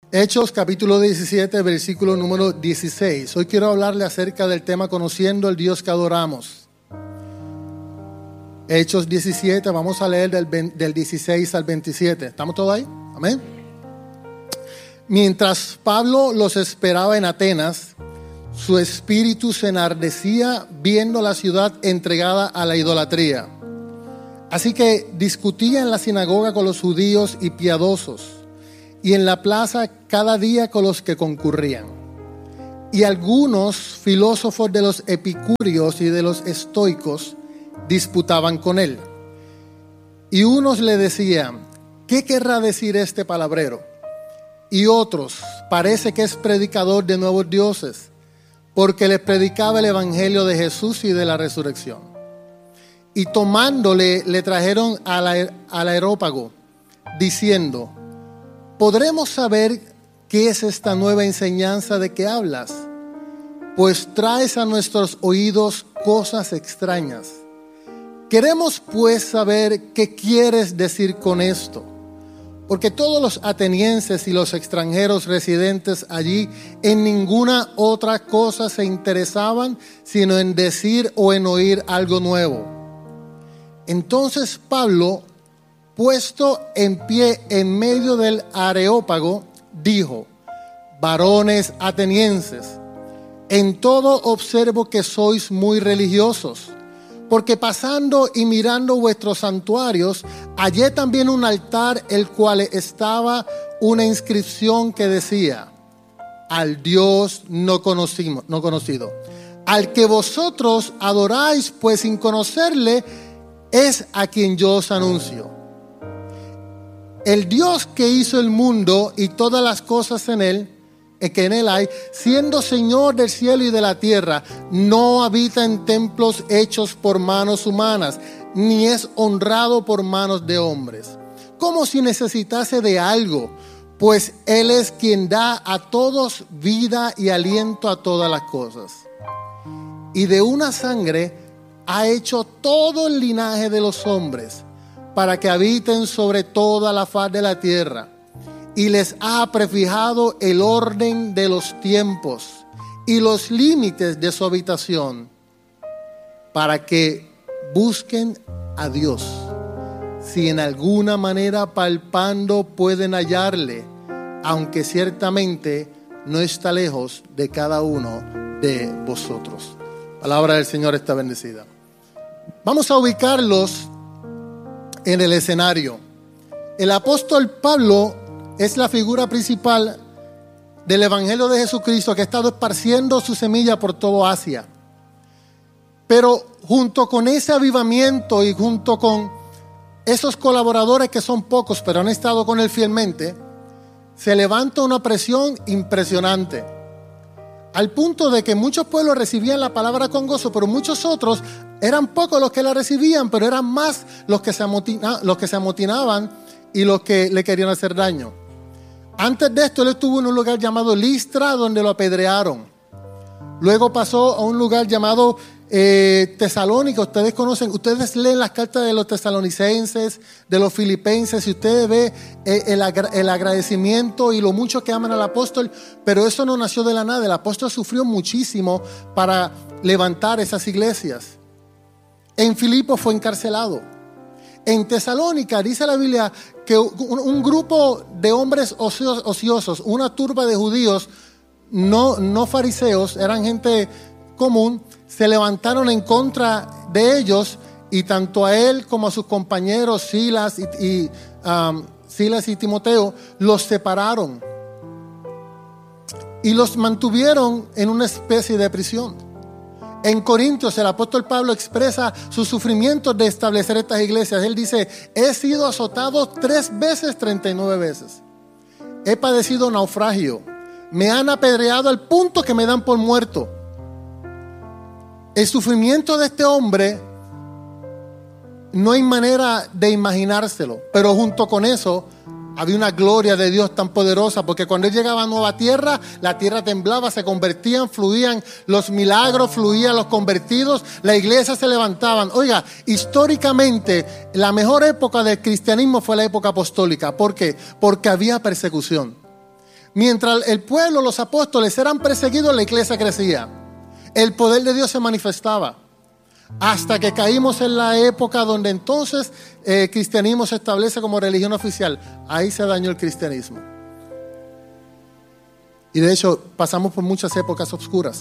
Hechos capítulo 17, versículo número 16. Hoy quiero hablarle acerca del tema conociendo el Dios que adoramos. Hechos 17, vamos a leer del 16 al 27. ¿Estamos todos ahí? Amén. Mientras Pablo los esperaba en Atenas, su espíritu se enardecía viendo la ciudad entregada a la idolatría. Así que discutía en la sinagoga con los judíos y piadosos, y en la plaza cada día con los que concurrían. Y algunos filósofos de los epicúreos y de los estoicos disputaban con él. Y unos le decían: ¿qué querrá decir este palabrero? Y otros: parece que es predicador de nuevos dioses, porque les predicaba el evangelio de Jesús y de la resurrección. Y tomándole, le trajeron al Areópago, diciendo: ¿podremos saber qué es esta nueva enseñanza de que hablas? Pues traes a nuestros oídos cosas extrañas. Queremos pues saber qué quieres decir con esto. Porque todos los atenienses y los extranjeros residentes allí en ninguna otra cosa se interesaban, sino en decir o en oír algo nuevo. Entonces Pablo, puesto en pie en medio del Areópago, dijo: varones atenienses, en todo observo que sois muy religiosos, porque pasando y mirando vuestros santuarios, hallé también un altar, el cual estaba una inscripción que decía: al Dios no conocido, al que vosotros adoráis, pues sin conocerle es a quien yo os anuncio. El Dios que hizo el mundo y todas las cosas en él, que en él hay, siendo Señor del cielo y de la tierra, no habita en templos hechos por manos humanas, ni es honrado por manos de hombres, como si necesitase de algo, pues Él es quien da a todos vida y aliento a todas las cosas. Y de una sangre ha hecho todo el linaje de los hombres, para que habiten sobre toda la faz de la tierra, y les ha prefijado el orden de los tiempos y los límites de su habitación, para que busquen a Dios, si en alguna manera palpando pueden hallarle, aunque ciertamente no está lejos de cada uno de vosotros. Palabra del Señor está bendecida. Vamos a ubicarlos en el escenario. El apóstol Pablo es la figura principal del evangelio de Jesucristo, que ha estado esparciendo su semilla por todo Asia. Pero junto con ese avivamiento y junto con esos colaboradores, que son pocos pero han estado con él fielmente, se levanta una presión impresionante, al punto de que muchos pueblos recibían la palabra con gozo, pero muchos otros, eran pocos los que la recibían, pero eran más los que se amotinaban y los que le querían hacer daño. Antes de esto, él estuvo en un lugar llamado Listra, donde lo apedrearon. Luego pasó a un lugar llamado Tesalónica. Ustedes conocen, ustedes leen las cartas de los tesalonicenses, de los filipenses, y ustedes ven el agradecimiento y lo mucho que aman al apóstol, pero eso no nació de la nada. El apóstol sufrió muchísimo para levantar esas iglesias. En Filipo fue encarcelado. En Tesalónica dice la Biblia que un grupo de hombres ociosos, una turba de judíos no fariseos, eran gente común, se levantaron en contra de ellos, y tanto a él como a sus compañeros Silas y Timoteo los separaron y los mantuvieron en una especie de prisión. En Corintios el apóstol Pablo expresa sus sufrimientos de establecer estas iglesias. Él dice: he sido azotado 3 veces, 39 veces. He padecido naufragio. Me han apedreado al punto que me dan por muerto. El sufrimiento de este hombre no hay manera de imaginárselo, pero junto con eso había una gloria de Dios tan poderosa, porque cuando él llegaba a nueva tierra, la tierra temblaba, se convertían, fluían los milagros, fluían los convertidos, la iglesia se levantaban. Oiga, históricamente la mejor época del cristianismo fue la época apostólica. ¿Por qué? Porque había persecución. Mientras el pueblo, los apóstoles eran perseguidos, la iglesia crecía. El poder de Dios se manifestaba. Hasta que caímos en la época donde entonces el cristianismo se establece como religión oficial. Ahí se dañó el cristianismo. Y de hecho pasamos por muchas épocas oscuras.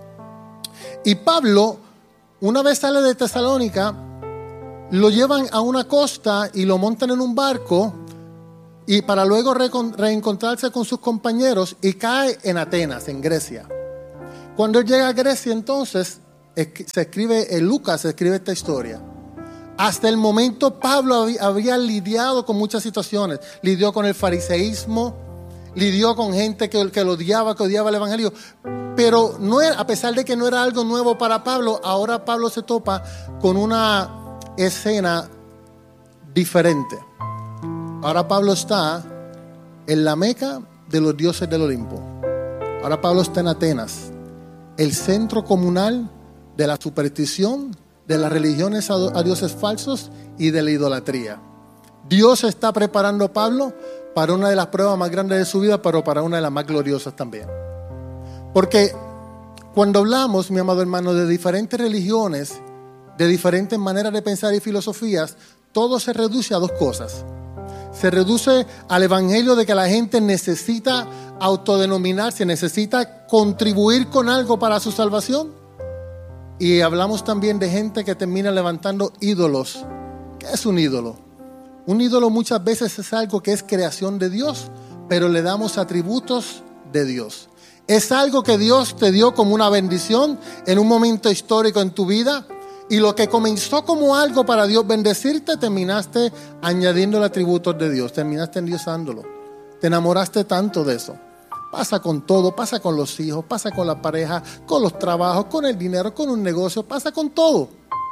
Y Pablo, una vez sale de Tesalónica, lo llevan a una costa y lo montan en un barco, y para luego reencontrarse con sus compañeros, y cae en Atenas, en Grecia. Cuando él llega a Grecia, entonces se escribe, Lucas escribe esta historia. Hasta el momento Pablo había lidiado con muchas situaciones. Lidió con el fariseísmo, lidió con gente que lo odiaba, que odiaba el evangelio. Pero no era, a pesar de que no era algo nuevo para Pablo, ahora Pablo se topa con una escena diferente. Ahora Pablo está en la Meca de los dioses del Olimpo. Ahora Pablo está en Atenas, el centro comunal de la superstición, de las religiones a dioses falsos y de la idolatría. Dios está preparando a Pablo para una de las pruebas más grandes de su vida, pero para una de las más gloriosas también. Porque cuando hablamos, mi amado hermano, de diferentes religiones, de diferentes maneras de pensar y filosofías, todo se reduce a dos cosas. Se reduce al evangelio de que la gente necesita autodenominarse, necesita contribuir con algo para su salvación. Y hablamos también de gente que termina levantando ídolos. ¿Qué es un ídolo? Un ídolo muchas veces es algo que es creación de Dios, pero le damos atributos de Dios. Es algo que Dios te dio como una bendición en un momento histórico en tu vida, y lo que comenzó como algo para Dios bendecirte, terminaste añadiendo atributos de Dios, terminaste endiosándolo. Te enamoraste tanto de eso. Pasa con todo, pasa con los hijos, pasa con la pareja, con los trabajos, con el dinero, con un negocio, pasa con todo.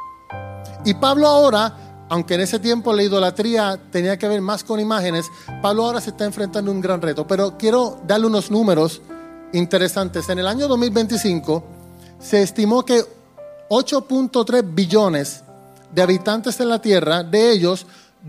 Y Pablo ahora, aunque en ese tiempo la idolatría tenía que ver más con imágenes, Pablo ahora se está enfrentando a un gran reto. Pero quiero darle unos números interesantes. En el año 2025 se estimó que 8.3 billones de habitantes en la tierra, de ellos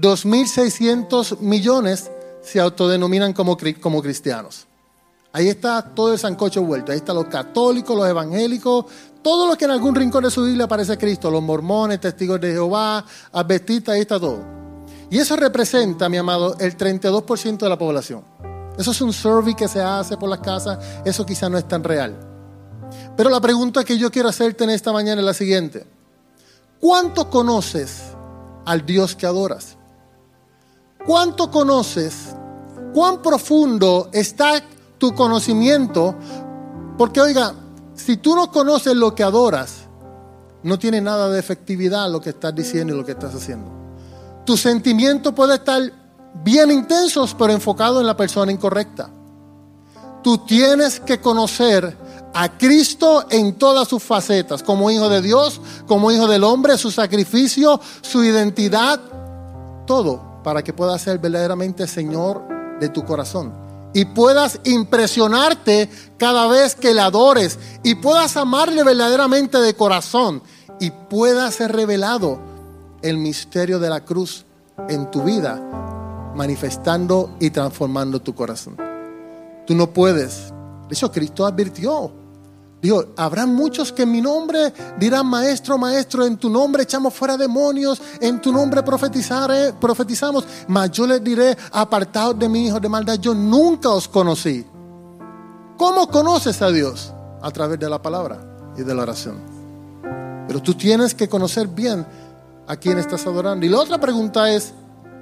2.600 millones se autodenominan como cristianos. Ahí está todo el sancocho vuelto. Ahí están los católicos, los evangélicos, todo lo que en algún rincón de su Biblia aparece Cristo. Los mormones, testigos de Jehová, adventistas, ahí está todo. Y eso representa, mi amado, el 32% de la población. Eso es un survey que se hace por las casas. Eso quizá no es tan real. Pero la pregunta que yo quiero hacerte en esta mañana es la siguiente. ¿Cuánto conoces al Dios que adoras? ¿Cuánto conoces? ¿Cuán profundo está tu conocimiento? Porque oiga, si tú no conoces lo que adoras, no tiene nada de efectividad lo que estás diciendo y lo que estás haciendo. Tus sentimientos pueden estar bien intensos, pero enfocados en la persona incorrecta. Tú tienes que conocer a Cristo en todas sus facetas, como hijo de Dios, como hijo del hombre, su sacrificio, su identidad, todo, para que puedas ser verdaderamente Señor de tu corazón y puedas impresionarte cada vez que le adores y puedas amarle verdaderamente de corazón y pueda ser revelado el misterio de la cruz en tu vida, manifestando y transformando tu corazón. Tú no puedes. De hecho, Cristo advirtió. Dijo, habrá muchos que en mi nombre dirán, maestro, maestro, en tu nombre echamos fuera demonios, en tu nombre profetizamos, mas yo les diré, apartaos de mí, hijos de maldad, yo nunca os conocí. ¿Cómo conoces a Dios? A través de la palabra y de la oración. Pero tú tienes que conocer bien a quién estás adorando. Y la otra pregunta es,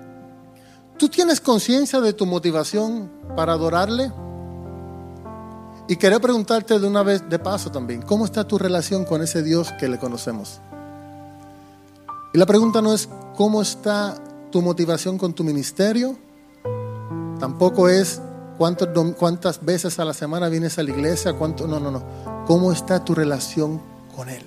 ¿tú tienes conciencia de tu motivación para adorarle? Y quería preguntarte de una vez de paso también, ¿cómo está tu relación con ese Dios que le conocemos? Y la pregunta no es ¿cómo está tu motivación con tu ministerio? Tampoco es cuántas veces a la semana vienes a la iglesia, no. ¿Cómo está tu relación con Él?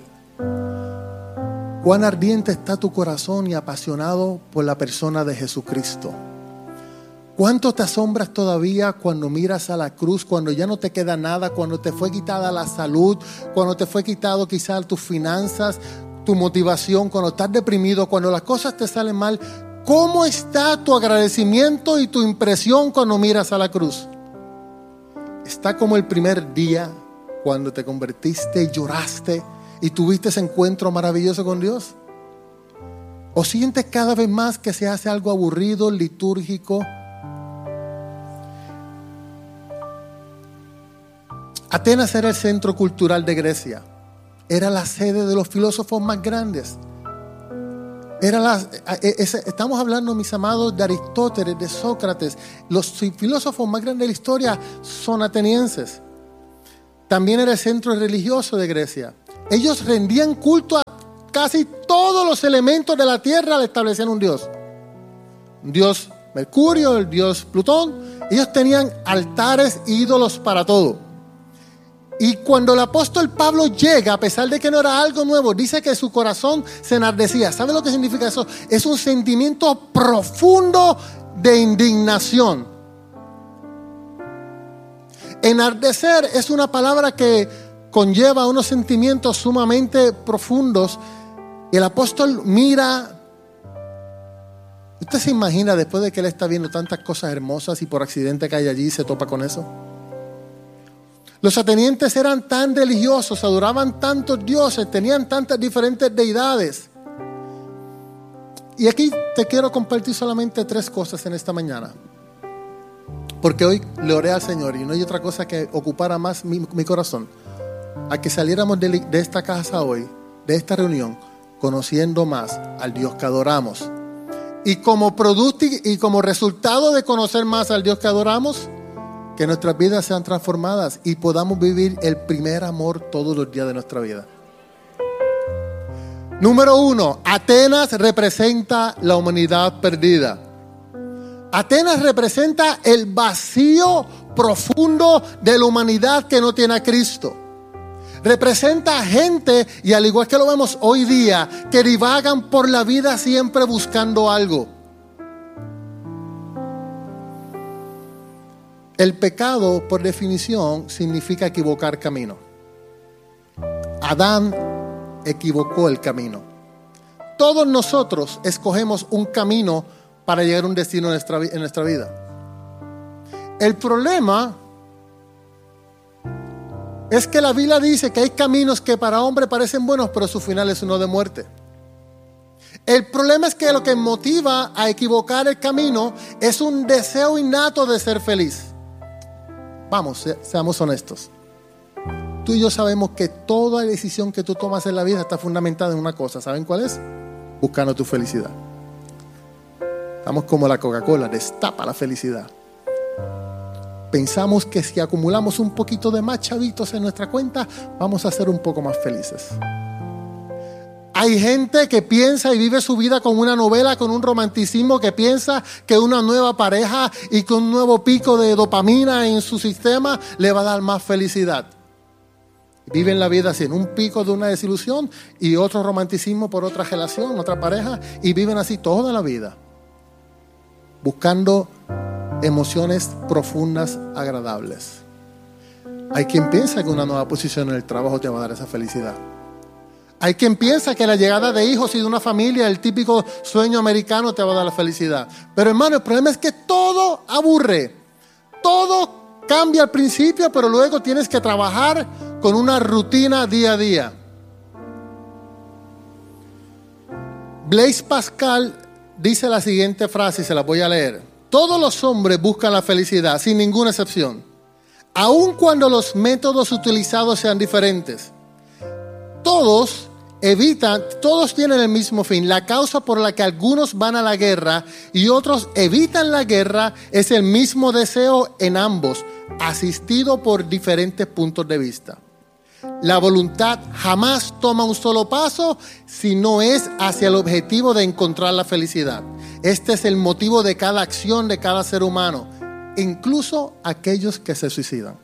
¿Cuán ardiente está tu corazón y apasionado por la persona de Jesucristo? ¿Cuánto te asombras todavía cuando miras a la cruz, cuando ya no te queda nada, cuando te fue quitada la salud, cuando te fue quitado quizás tus finanzas, tu motivación, cuando estás deprimido, cuando las cosas te salen mal? ¿Cómo está tu agradecimiento y tu impresión cuando miras a la cruz? está como el primer día cuando te convertiste y lloraste y tuviste ese encuentro maravilloso con Dios? ¿O sientes cada vez más que se hace algo aburrido, litúrgico? Atenas era el centro cultural de Grecia. Era la sede de los filósofos más grandes. Estamos hablando, mis amados, de Aristóteles, de Sócrates. Los filósofos más grandes de la historia son atenienses. También era el centro religioso de Grecia. Ellos rendían culto a casi todos los elementos de la tierra, le establecían un dios. Un dios Mercurio, el dios Plutón. Ellos tenían altares e ídolos para todo. Y cuando el apóstol Pablo llega, a pesar de que no era algo nuevo, dice que su corazón se enardecía. ¿Sabe lo que significa eso? Es un sentimiento profundo de indignación. Enardecer es una palabra que conlleva unos sentimientos sumamente profundos. Y el apóstol mira. ¿Usted se imagina después de que él está viendo tantas cosas hermosas y por accidente cae allí y se topa con eso? Los atenienses eran tan religiosos, adoraban tantos dioses, tenían tantas diferentes deidades. Y aquí te quiero compartir solamente 3 cosas en esta mañana. Porque hoy le oré al Señor y no hay otra cosa que ocupara más mi corazón. A que saliéramos de esta casa hoy, de esta reunión, conociendo más al Dios que adoramos. Y como producto y como resultado de conocer más al Dios que adoramos, que nuestras vidas sean transformadas y podamos vivir el primer amor todos los días de nuestra vida. Número 1, Atenas representa la humanidad perdida. Atenas representa el vacío profundo de la humanidad que no tiene a Cristo. Representa gente, y al igual que lo vemos hoy día, que divagan por la vida siempre buscando algo. El pecado, por definición, significa equivocar camino. Adán equivocó el camino. Todos nosotros escogemos un camino para llegar a un destino en nuestra vida. El problema es que la Biblia dice que hay caminos que para hombre parecen buenos, pero su final es uno de muerte. El problema es que lo que motiva a equivocar el camino es un deseo innato de ser feliz. Vamos, seamos honestos. Tú y yo sabemos que toda decisión que tú tomas en la vida está fundamentada en una cosa. ¿Saben cuál es? Buscando tu felicidad. Estamos como la Coca-Cola, destapa la felicidad. Pensamos que si acumulamos un poquito de más chavitos en nuestra cuenta, vamos a ser un poco más felices. Hay gente que piensa y vive su vida con una novela, con un romanticismo, que piensa que una nueva pareja y con un nuevo pico de dopamina en su sistema le va a dar más felicidad. Viven la vida así, en un pico de una desilusión y otro romanticismo por otra relación, otra pareja, y viven así toda la vida, buscando emociones profundas, agradables. Hay quien piensa que una nueva posición en el trabajo te va a dar esa felicidad. Hay quien piensa que la llegada de hijos y de una familia, el típico sueño americano, te va a dar la felicidad. Pero hermano, el problema es que todo aburre. Todo cambia al principio, pero luego tienes que trabajar con una rutina día a día. Blaise Pascal dice la siguiente frase y se la voy a leer. Todos los hombres buscan la felicidad, sin ninguna excepción. Aun cuando los métodos utilizados sean diferentes. Todos tienen el mismo fin. La causa por la que algunos van a la guerra y otros evitan la guerra es el mismo deseo en ambos, asistido por diferentes puntos de vista. La voluntad jamás toma un solo paso si no es hacia el objetivo de encontrar la felicidad. Este es el motivo de cada acción de cada ser humano, incluso aquellos que se suicidan.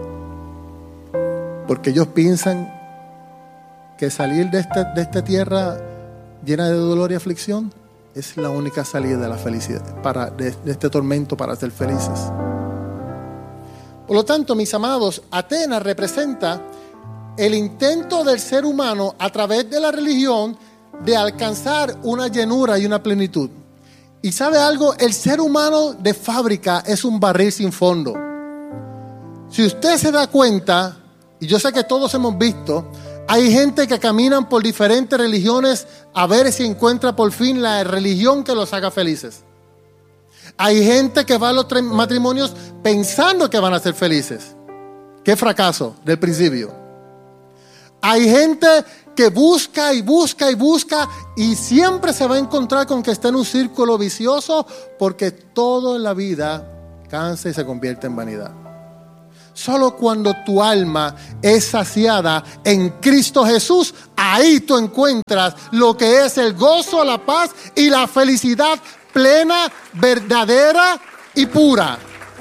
Porque ellos piensan que salir de esta tierra llena de dolor y aflicción es la única salida de la felicidad, de este tormento para ser felices. Por lo tanto, mis amados, Atenas representa el intento del ser humano a través de la religión de alcanzar una llenura y una plenitud. Y ¿sabe algo? El ser humano de fábrica es un barril sin fondo. Si usted se da cuenta, y yo sé que todos hemos visto, hay gente que caminan por diferentes religiones a ver si encuentra por fin la religión que los haga felices. Hay gente que va a los matrimonios pensando que van a ser felices. Qué fracaso del principio. Hay gente que busca y busca y busca y siempre se va a encontrar con que está en un círculo vicioso, porque todo en la vida cansa y se convierte en vanidad. Solo cuando tu alma es saciada en Cristo Jesús, ahí tú encuentras lo que es el gozo, la paz y la felicidad plena, verdadera y pura.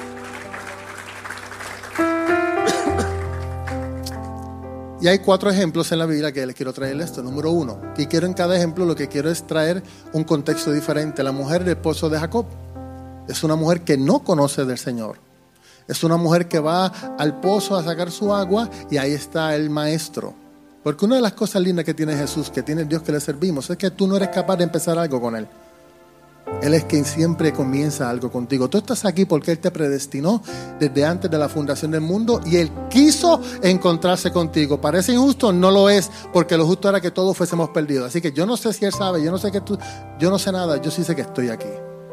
Y hay 4 ejemplos en la Biblia que les quiero traer esto. Número 1, y quiero en cada ejemplo, lo que quiero es traer un contexto diferente. La mujer del pozo de Jacob es una mujer que no conoce del Señor. Es una mujer que va al pozo a sacar su agua y ahí está el maestro. Porque una de las cosas lindas que tiene Jesús, que tiene el Dios que le servimos, es que tú no eres capaz de empezar algo con Él. Él es quien siempre comienza algo contigo. Tú estás aquí porque Él te predestinó desde antes de la fundación del mundo y Él quiso encontrarse contigo. ¿Parece injusto? No lo es, porque lo justo era que todos fuésemos perdidos. Así que yo no sé si Él sabe, yo no sé nada, yo sí sé que estoy aquí.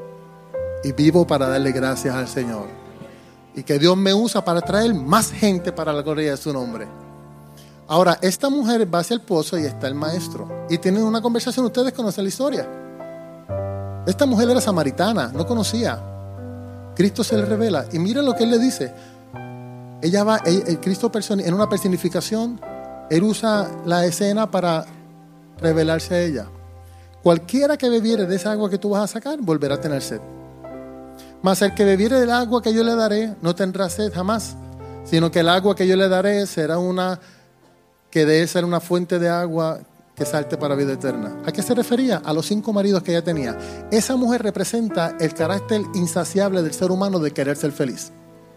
Y vivo para darle gracias al Señor. Y que Dios me usa para traer más gente para la gloria de su nombre. Ahora, esta mujer va hacia el pozo y está el maestro. Y tienen una conversación, ustedes conocen la historia. Esta mujer era samaritana, no conocía. Cristo se le revela y miren lo que Él le dice. Ella va, el Cristo en una personificación, Él usa la escena para revelarse a ella. Cualquiera que bebiere de esa agua que tú vas a sacar, volverá a tener sed. Mas el que bebiere del agua que yo le daré, no tendrá sed jamás, sino que el agua que yo le daré será que de ser una fuente de agua que salte para vida eterna. ¿A qué se refería? A los 5 maridos que ella tenía. Esa mujer representa el carácter insaciable del ser humano de querer ser feliz.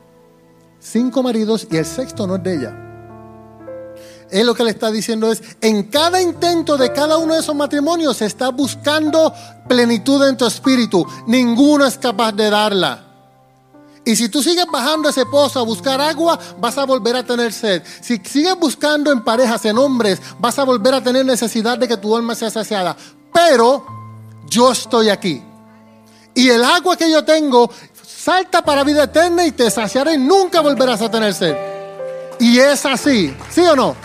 5 maridos y el 6º no es de ella. Él lo que le está diciendo es, en cada intento de cada uno de esos matrimonios se está buscando plenitud en tu espíritu. Ninguno es capaz de darla. Y si tú sigues bajando ese pozo a buscar agua, vas a volver a tener sed. Si sigues buscando en parejas, en hombres, vas a volver a tener necesidad de que tu alma sea saciada. Pero yo estoy aquí. Y el agua que yo tengo salta para vida eterna y te saciaré y nunca volverás a tener sed. Y es así, ¿sí o no?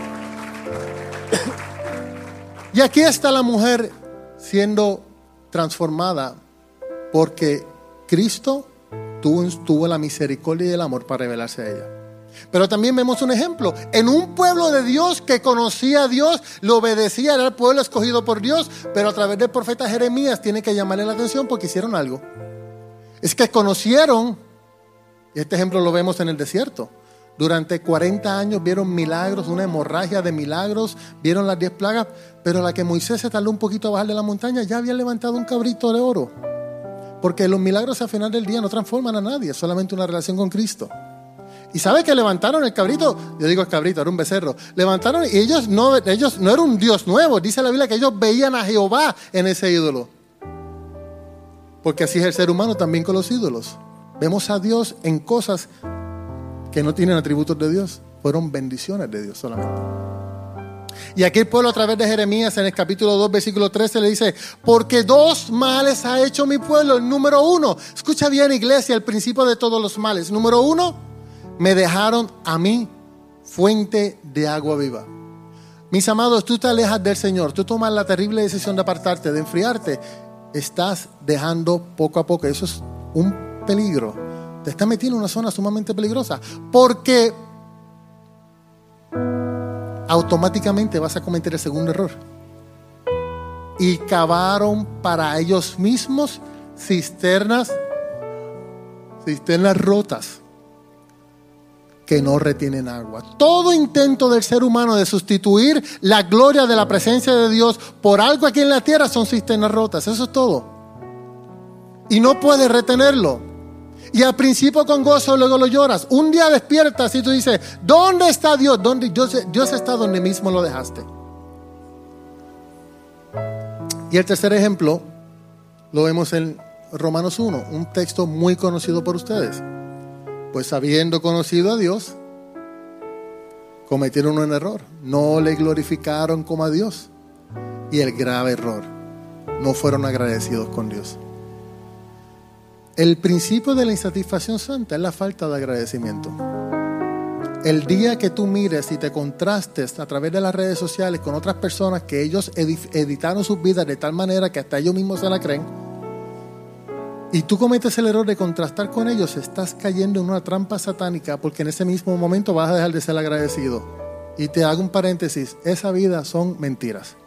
Y aquí está la mujer siendo transformada porque Cristo tuvo la misericordia y el amor para revelarse a ella. Pero también vemos un ejemplo en un pueblo de Dios que conocía a Dios, lo obedecía, era el pueblo escogido por Dios, pero a través del profeta Jeremías tiene que llamarle la atención porque hicieron algo. Es que conocieron, y este ejemplo lo vemos en el desierto. Durante 40 años vieron milagros, una hemorragia de milagros, vieron las 10 plagas, pero la que Moisés se tardó un poquito a bajar de la montaña, ya habían levantado un cabrito de oro. Porque los milagros al final del día no transforman a nadie, es solamente una relación con Cristo. Y ¿sabe que levantaron el cabrito? Yo digo el cabrito, era un becerro. Levantaron y ellos no era un Dios nuevo. Dice la Biblia que ellos veían a Jehová en ese ídolo. Porque así es el ser humano también con los ídolos. Vemos a Dios en cosas que no tienen atributos de Dios. Fueron bendiciones de Dios solamente. Y aquí el pueblo a través de Jeremías en el capítulo 2 versículo 13 le dice, porque 2 males ha hecho mi pueblo. El número 1, escucha bien iglesia, el principio de todos los males. Número 1, me dejaron a mí fuente de agua viva. Mis amados, tú te alejas del Señor, tú tomas la terrible decisión de apartarte, de enfriarte, estás dejando poco a poco. Eso es un peligro. Te estás metiendo en una zona sumamente peligrosa porque automáticamente vas a cometer el segundo error. Y cavaron para ellos mismos cisternas rotas que no retienen agua. Todo intento del ser humano de sustituir la gloria de la presencia de Dios por algo aquí en la tierra son cisternas rotas. Eso es todo. Y no puedes retenerlo. Y al principio con gozo, luego lo lloras. Un día despiertas y tú dices, ¿dónde está Dios? Dios está donde mismo lo dejaste. Y el tercer ejemplo lo vemos en Romanos 1, un texto muy conocido por ustedes. Pues habiendo conocido a Dios, cometieron un error. No le glorificaron como a Dios. Y el grave error, no fueron agradecidos con Dios. El principio de la insatisfacción santa es la falta de agradecimiento. El día que tú mires y te contrastes a través de las redes sociales con otras personas que ellos editaron sus vidas de tal manera que hasta ellos mismos se la creen, y tú cometes el error de contrastar con ellos, estás cayendo en una trampa satánica, porque en ese mismo momento vas a dejar de ser agradecido. Y te hago un paréntesis, esa vida son mentiras.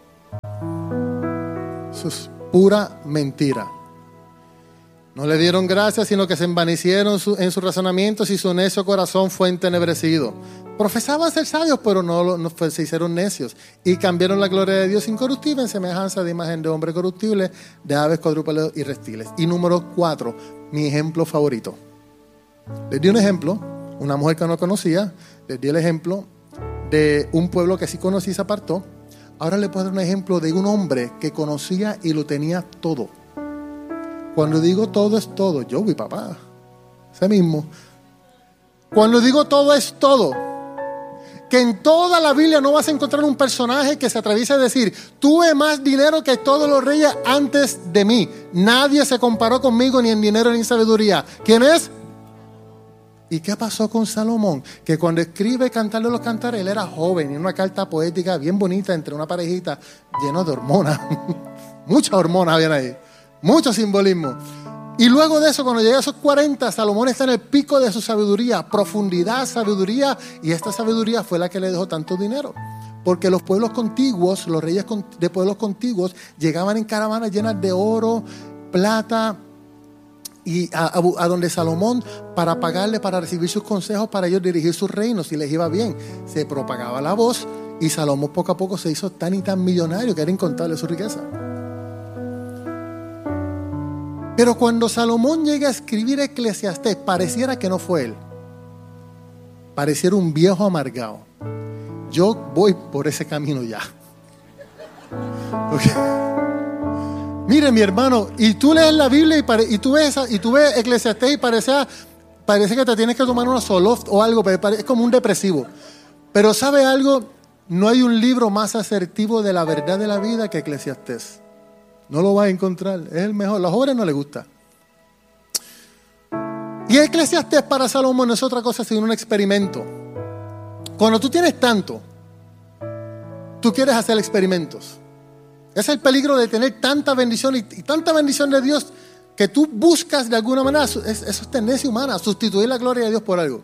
Eso es pura mentira. No le dieron gracias, sino que se envanecieron en sus razonamientos y su necio corazón fue entenebrecido. Profesaban ser sabios, pero se hicieron necios y cambiaron la gloria de Dios incorruptible en semejanza de imagen de hombre corruptible, de aves, cuadrúpedos y reptiles. Y número 4, mi ejemplo favorito. Les di un ejemplo, una mujer que no conocía, les di el ejemplo de un pueblo que sí conocí y se apartó. Ahora les puedo dar un ejemplo de un hombre que conocía y lo tenía todo. Cuando digo todo es todo, yo mi papá, ese mismo. Cuando digo todo es todo, que en toda la Biblia no vas a encontrar un personaje que se atraviese a decir, tuve más dinero que todos los reyes antes de mí. Nadie se comparó conmigo ni en dinero ni en sabiduría. ¿Quién es? ¿Y qué pasó con Salomón? Que cuando escribe Cantar de los Cantares, él era joven, en una carta poética bien bonita entre una parejita llena de hormonas. Muchas hormonas habían ahí. Mucho simbolismo. Y luego de eso, cuando llega a esos 40, Salomón está en el pico de su sabiduría, profundidad, sabiduría, y esta sabiduría fue la que le dejó tanto dinero. Porque los pueblos contiguos, los reyes de pueblos contiguos, llegaban en caravanas llenas de oro, plata, y a donde Salomón, para pagarle, para recibir sus consejos, para ellos dirigir sus reinos, y les iba bien. Se propagaba la voz, y Salomón poco a poco se hizo tan y tan millonario que era incontable su riqueza. Pero cuando Salomón llega a escribir Eclesiastés, pareciera que no fue él. Pareciera un viejo amargado. Yo voy por ese camino ya. Okay. Mire, mi hermano, y tú lees la Biblia y tú ves Eclesiastés y parece que te tienes que tomar una Zoloft o algo, pero es como un depresivo. Pero ¿sabe algo? No hay un libro más asertivo de la verdad de la vida que Eclesiastés. No lo vas a encontrar, es el mejor. A los jóvenes no les gusta. Y Eclesiastés para Salomón no es otra cosa sino un experimento. Cuando tú tienes tanto, tú quieres hacer experimentos. Es el peligro de tener tanta bendición y tanta bendición de Dios que tú buscas de alguna manera, eso es tendencia humana, sustituir la gloria de Dios por algo.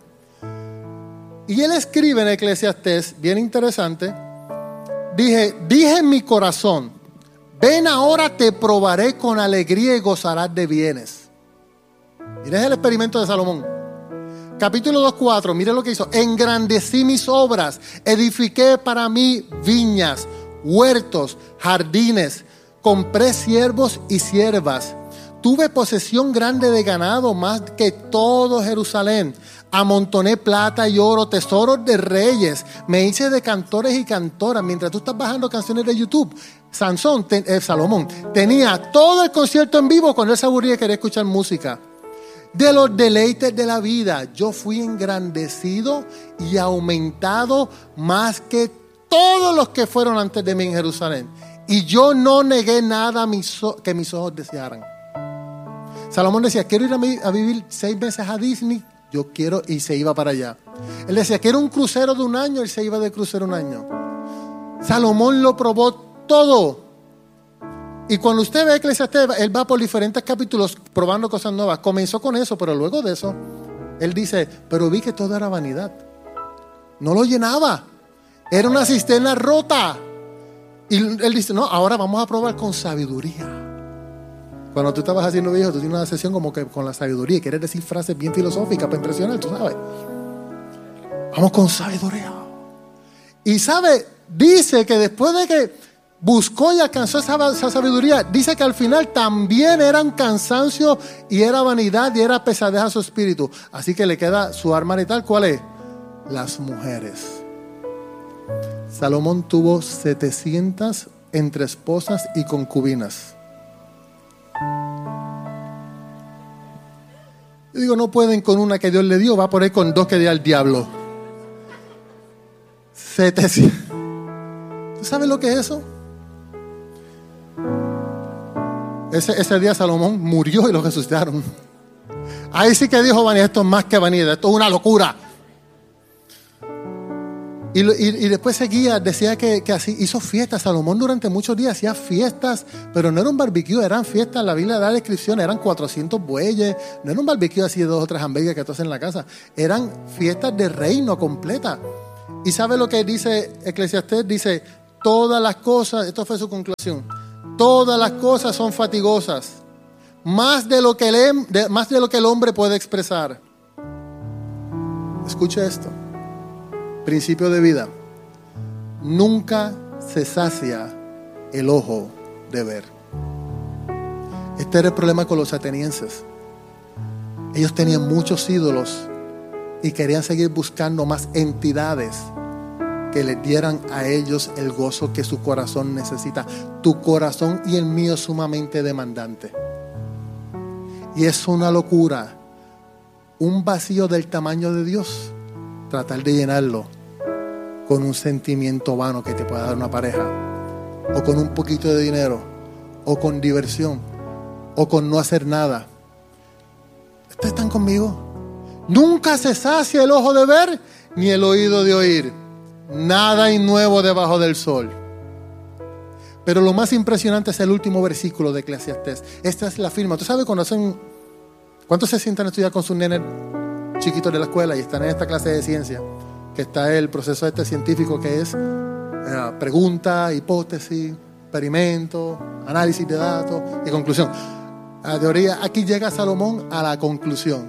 Y él escribe en Eclesiastés, bien interesante, dije en mi corazón, ven ahora te probaré con alegría y gozarás de bienes. Mire el experimento de Salomón. Capítulo 2:4, mire lo que hizo. Engrandecí mis obras, edifiqué para mí viñas, huertos, jardines, compré siervos y siervas. Tuve posesión grande de ganado, más que todo Jerusalén. Amontoné plata y oro, tesoros de reyes. Me hice de cantores y cantoras. Mientras tú estás bajando canciones de YouTube, Salomón tenía todo el concierto en vivo cuando él se aburría y quería escuchar música. De los deleites de la vida, yo fui engrandecido y aumentado más que todos los que fueron antes de mí en Jerusalén. Y yo no negué nada que mis ojos desearan. Salomón decía, quiero ir a vivir 6 meses a Disney. Yo quiero, y se iba para allá. Él decía, quiero un crucero de 1 año. Él se iba de crucero 1 año. Salomón lo probó todo. Y cuando usted ve Eclesiastés, él va por diferentes capítulos probando cosas nuevas. Comenzó con eso, pero luego de eso, él dice, pero vi que todo era vanidad. No lo llenaba. Era una cisterna rota. Y él dice, no, ahora vamos a probar con sabiduría. Cuando tú estabas haciendo viejo, tú tienes una sesión como que con la sabiduría. Quieres decir frases bien filosóficas para impresionar, tú sabes. Vamos con sabiduría. Y sabe, dice que después de que buscó y alcanzó esa sabiduría, dice que al final también era un cansancio y era vanidad y era pesadez a su espíritu. Así que le queda su arma letal. ¿Cuál es? Las mujeres. Salomón tuvo 700 entre esposas y concubinas. Yo digo, no pueden con una que Dios le dio, va por ahí con dos que dio al diablo. 700. ¿Tú sabes lo que es eso? Ese día Salomón murió y lo resucitaron. Ahí sí que dijo vanidad, esto es más que vanidad, esto es una locura. Y después seguía, decía que así hizo fiestas. Salomón durante muchos días hacía fiestas, pero no era un barbecue, eran fiestas. La Biblia da la descripción, eran 400 bueyes. No era un barbecue así de 2 o 3 hamburguesas que tú haces en la casa. Eran fiestas de reino completa. ¿Y sabe lo que dice Eclesiastés? Dice, todas las cosas, esto fue su conclusión, todas las cosas son fatigosas, más de lo que el hombre puede expresar. Escuche esto. Principio de vida. Nunca se sacia el ojo de ver. Este era el problema con los atenienses. Ellos tenían muchos ídolos y querían seguir buscando más entidades que les dieran a ellos el gozo que su corazón necesita. Tu corazón y el mío es sumamente demandante. Y es una locura, un vacío del tamaño de Dios, tratar de llenarlo con un sentimiento vano que te pueda dar una pareja, o con un poquito de dinero, o con diversión, o con no hacer nada. ¿Ustedes están conmigo? Nunca se sacia el ojo de ver, ni el oído de oír. Nada hay nuevo debajo del sol. Pero lo más impresionante es el último versículo de Eclesiastés. Esta es la firma. ¿Tú sabes cuántos se sientan a estudiar con sus nenes chiquitos de la escuela y están en esta clase de ciencia? Que está el proceso científico que es pregunta, hipótesis, experimento, análisis de datos y conclusión. La teoría, aquí llega Salomón a la conclusión.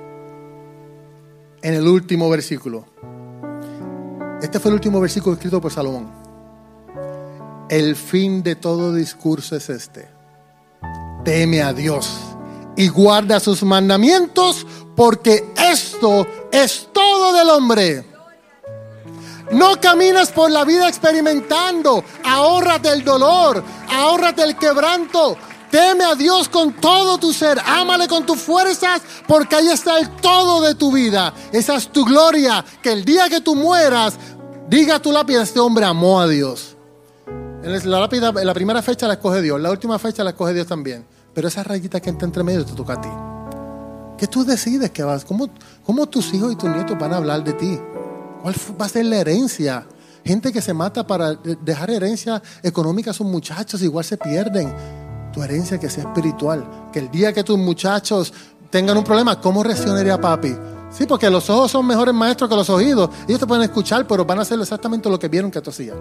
En el último versículo. Este fue el último versículo escrito por Salomón. El fin de todo discurso es este: teme a Dios y guarda sus mandamientos, porque esto es todo del hombre. No camines por la vida experimentando. Ahórrate el dolor, ahórrate el quebranto. Teme a Dios con todo tu ser, ámale con tus fuerzas, porque ahí está el todo de tu vida. Esa es tu gloria, que el día que tú mueras, diga tu lápida, este hombre amó a Dios. La lápida, la primera fecha la escoge Dios, la última fecha la escoge Dios también. Pero esa rayita que está entre medio te toca a ti. ¿Qué tú decides que vas? ¿Cómo tus hijos y tus nietos van a hablar de ti? ¿Cuál va a ser la herencia? Gente que se mata para dejar herencia económica a sus muchachos, igual se pierden. Tu herencia que sea espiritual. Que el día que tus muchachos tengan un problema, ¿cómo reaccionaría papi? Sí, porque los ojos son mejores maestros que los oídos. Ellos te pueden escuchar, pero van a hacer exactamente lo que vieron que tú hacías.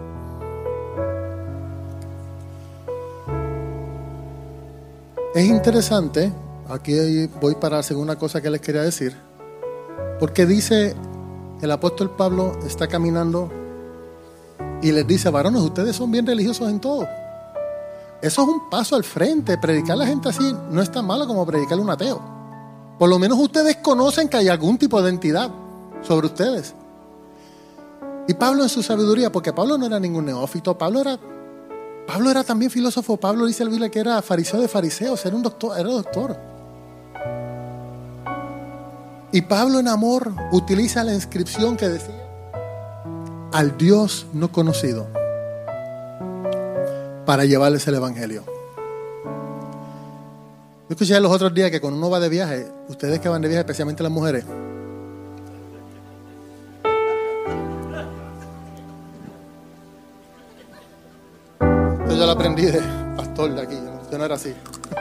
Es interesante, aquí voy para la segunda cosa que les quería decir, porque dice, el apóstol Pablo está caminando y les dice, varones, ustedes son bien religiosos en todo. Eso es un paso al frente. Predicar a la gente así no es tan malo como predicarle a un ateo. Por lo menos ustedes conocen que hay algún tipo de entidad sobre ustedes. Y Pablo en su sabiduría, porque Pablo no era ningún neófito, Pablo era también filósofo. Pablo dice en la Biblia que era fariseo de fariseos, era doctor. Y Pablo en amor utiliza la inscripción que decía: al Dios no conocido, para llevarles el evangelio. Yo escuché los otros días que cuando uno va de viaje, ustedes que van de viaje, especialmente las mujeres, yo lo aprendí de pastor de aquí, yo no era así.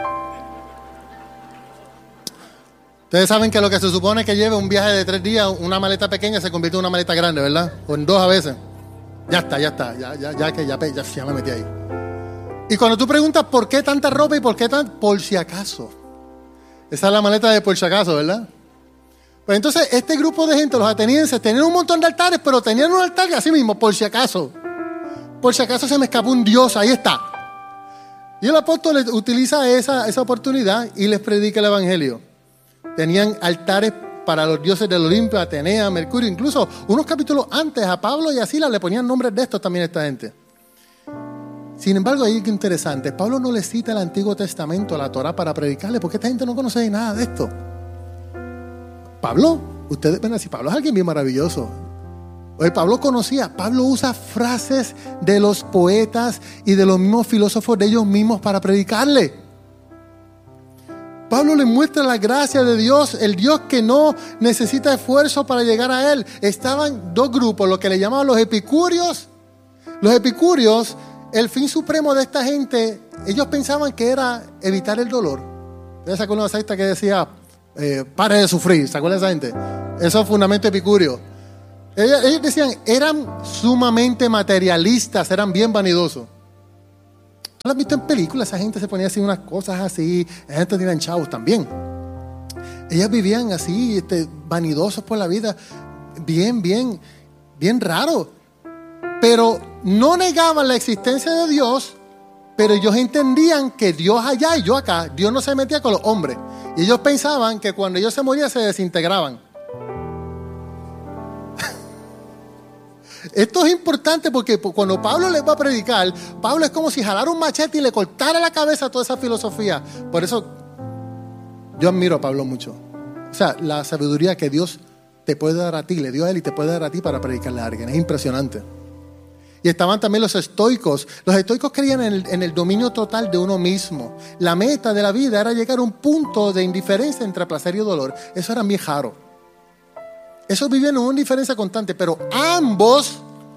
Ustedes saben que lo que se supone que lleve un viaje de 3 días, una maleta pequeña se convierte en una maleta grande, ¿verdad? O en 2 a veces. Ya está, ya me metí ahí. Y cuando tú preguntas por qué tanta ropa y por qué por si acaso. Esa es la maleta de por si acaso, ¿verdad? Pues entonces este grupo de gente, los atenienses, tenían un montón de altares, pero tenían un altar así mismo, por si acaso. Por si acaso se me escapó un dios, ahí está. Y el apóstol utiliza esa oportunidad y les predica el evangelio. Tenían altares para los dioses del Olimpio, Atenea, Mercurio. Incluso unos capítulos antes a Pablo y a Silas le ponían nombres de estos también a esta gente. Sin embargo, ahí es interesante. Pablo no le cita el Antiguo Testamento, la Torá, para predicarle, porque esta gente no conoce nada de esto. Pablo, ustedes ven así, Pablo es alguien bien maravilloso. Oye, Pablo conocía, Pablo usa frases de los poetas y de los mismos filósofos de ellos mismos para predicarle. Pablo le muestra la gracia de Dios, el Dios que no necesita esfuerzo para llegar a Él. Estaban dos grupos, lo que le llamaban los epicúreos. Los epicúreos, el fin supremo de esta gente, ellos pensaban que era evitar el dolor. ¿Ustedes se acuerdan de esa secta que decía, pare de sufrir? ¿Se acuerdan de esa gente? Eso es fundamento epicúreo. Ellos decían, eran sumamente materialistas, eran bien vanidosos. ¿Lo has visto en películas? Esa gente se ponía así unas cosas así. La gente tenía chavos también. Ellas vivían así, vanidosos por la vida. Bien raro. Pero no negaban la existencia de Dios, pero ellos entendían que Dios allá y yo acá. Dios no se metía con los hombres. Y ellos pensaban que cuando ellos se morían se desintegraban. Esto es importante porque cuando Pablo les va a predicar, Pablo es como si jalara un machete y le cortara la cabeza a toda esa filosofía. Por eso yo admiro a Pablo mucho. O sea, la sabiduría que Dios te puede dar a ti, le dio a él y te puede dar a ti para predicarle a alguien. Es impresionante. Y estaban también los estoicos. Los estoicos creían en el dominio total de uno mismo. La meta de la vida era llegar a un punto de indiferencia entre placer y dolor. Eso era bien raro. Esos vivían en una diferencia constante, pero ambos,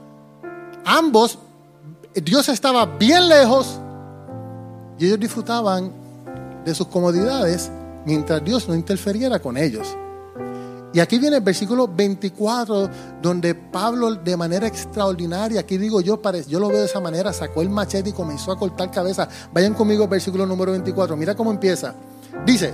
Dios estaba bien lejos y ellos disfrutaban de sus comodidades mientras Dios no interferiera con ellos. Y aquí viene el versículo 24, donde Pablo de manera extraordinaria, aquí digo yo lo veo de esa manera, sacó el machete y comenzó a cortar cabeza. Vayan conmigo al versículo número 24, mira cómo empieza. Dice,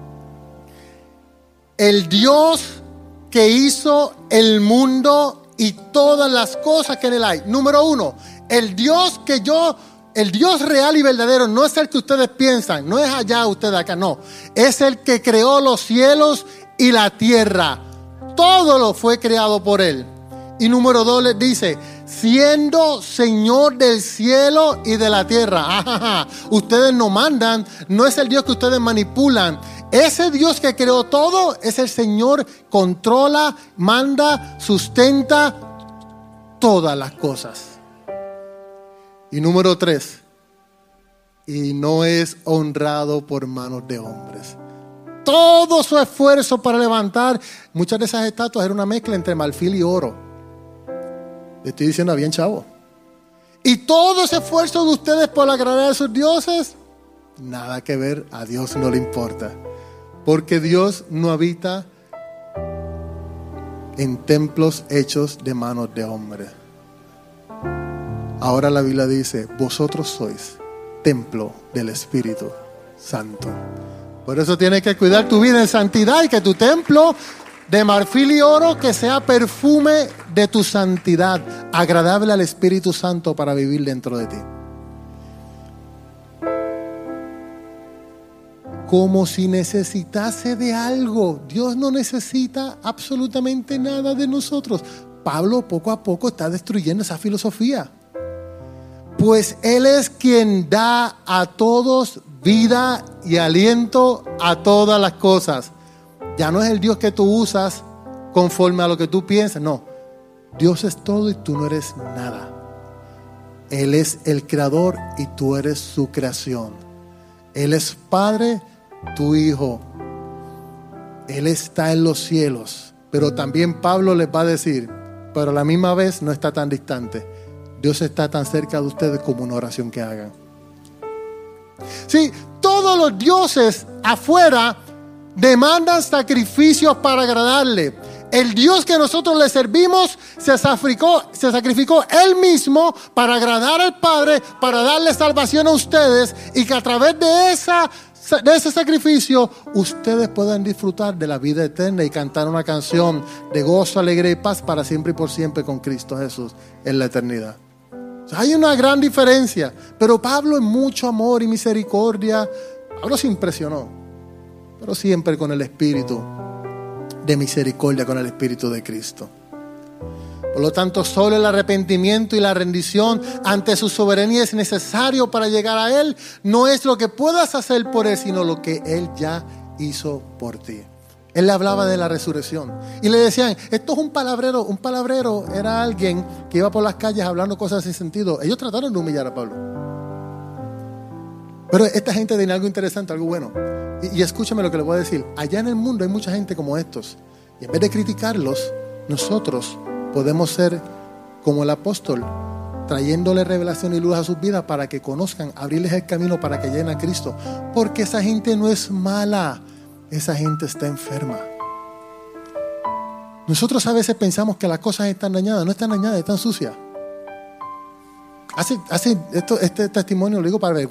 el Dios que hizo el mundo y todas las cosas que en él hay. Número uno, el Dios real y verdadero no es el que ustedes piensan, no es allá, ustedes acá, no. Es el que creó los cielos y la tierra. Todo lo fue creado por él. Y número dos les dice, siendo Señor del cielo y de la tierra. Ustedes no mandan, no es el Dios que ustedes manipulan. Ese Dios que creó todo es el Señor, controla, manda, sustenta todas las cosas. Y número 3, y no es honrado por manos de hombres. Todo su esfuerzo para levantar, muchas de esas estatuas era una mezcla entre marfil y oro. Le estoy diciendo bien, chavo. Y todo ese esfuerzo de ustedes por agradar a sus dioses, nada que ver, a Dios no le importa. Porque Dios no habita en templos hechos de manos de hombres. Ahora la Biblia dice, vosotros sois templo del Espíritu Santo. Por eso tienes que cuidar tu vida en santidad y que tu templo de marfil y oro que sea perfume de tu santidad, agradable al Espíritu Santo para vivir dentro de ti. Como si necesitase de algo. Dios no necesita absolutamente nada de nosotros. Pablo poco a poco está destruyendo esa filosofía. Pues Él es quien da a todos vida y aliento a todas las cosas. Ya no es el Dios que tú usas conforme a lo que tú piensas. No, Dios es todo y tú no eres nada. Él es el creador y tú eres su creación. Él es Padre, tu Hijo. Él está en los cielos. Pero también Pablo les va a decir, pero a la misma vez no está tan distante. Dios está tan cerca de ustedes como una oración que hagan. Sí, todos los dioses afuera demandan sacrificios para agradarle. El Dios que nosotros le servimos se sacrificó Él mismo para agradar al Padre, para darle salvación a ustedes y que a través de ese sacrificio ustedes puedan disfrutar de la vida eterna y cantar una canción de gozo, alegría y paz para siempre y por siempre con Cristo Jesús en la eternidad. O sea, hay una gran diferencia, pero Pablo en mucho amor y misericordia, Pablo se impresionó, pero siempre con el espíritu de misericordia, con el espíritu de Cristo. Por lo tanto, solo el arrepentimiento y la rendición ante su soberanía es necesario para llegar a Él. No es lo que puedas hacer por Él, sino lo que Él ya hizo por ti. Él le hablaba de la resurrección. Y le decían, esto es un palabrero. Un palabrero era alguien que iba por las calles hablando cosas sin sentido. Ellos trataron de humillar a Pablo. Pero esta gente tiene algo interesante, algo bueno. Y escúchame lo que les voy a decir. Allá en el mundo hay mucha gente como estos. Y en vez de criticarlos, nosotros podemos ser como el apóstol, trayéndole revelación y luz a sus vidas para que conozcan, abrirles el camino para que lleguen a Cristo. Porque esa gente no es mala. Esa gente está enferma. Nosotros a veces pensamos que las cosas están dañadas. No están dañadas, están sucias. Este testimonio lo digo para ver.